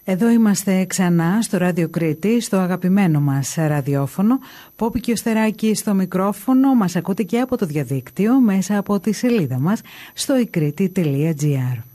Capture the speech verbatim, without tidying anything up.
Εδώ είμαστε ξανά στο Ράδιο Κρήτη, στο αγαπημένο μας ραδιόφωνο. Πόπη και ο Στεράκη στο μικρόφωνο. Μας ακούτε και από το διαδίκτυο μέσα από τη σελίδα μας στο i κρήτη τελεία gr.